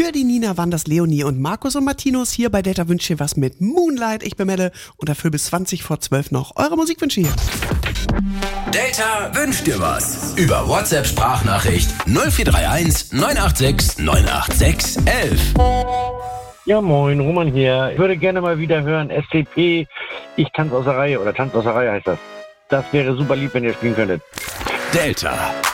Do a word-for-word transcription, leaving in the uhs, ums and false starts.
Melle, die Nina, Wanders, Leonie und Markus und Martinus hier bei Delta wünscht ihr was mit Moonlight. Ich bin Melle und dafür bis zwanzig vor zwölf noch eure Musikwünsche hier. Delta wünscht dir was. Über WhatsApp-Sprachnachricht null vier drei eins neun acht sechs neun acht sechs elf. Ja, moin, Roman hier. Ich würde gerne mal wieder hören, S T P, Ich tanz aus der Reihe oder Tanz aus der Reihe heißt das. Das wäre super lieb, wenn ihr spielen könntet. Delta.